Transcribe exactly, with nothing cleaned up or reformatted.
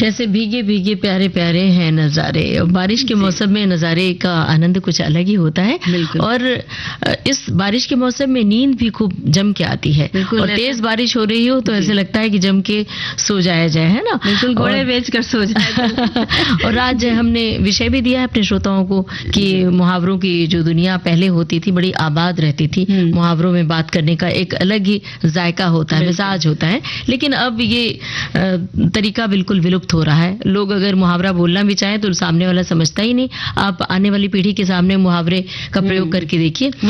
जैसे भीगे भीगे प्यारे प्यारे हैं नज़ारे, बारिश के मौसम में नज़ारे का आनंद कुछ अलग ही होता है। और इस बारिश के मौसम में नींद भी खूब जम के आती है, और तेज बारिश हो रही हो तो ऐसे लगता है कि जम के सो जाया जाए, है ना? बिल्कुल, घोड़े बेच कर सो जाए। और आज हमने विषय भी दिया है अपने श्रोताओं को कि मुहावरों की जो दुनिया पहले होती थी बड़ी आबाद रहती थी, मुहावरों में बात करने का एक अलग ही जायका होता है, मिजाज होता है। लेकिन अब ये तरीका बिल्कुल विलुप्त हो रहा है। लोग अगर मुहावरा बोलना भी चाहें तो सामने वाला समझता ही नहीं। आप आने वाली पीढ़ी के सामने मुहावरे का प्रयोग करके देखिए।